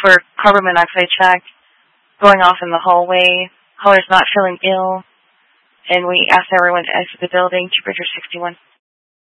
for carbon monoxide check, going off in the hallway. Caller's not feeling ill, and we asked everyone to exit the building to Bridger 61.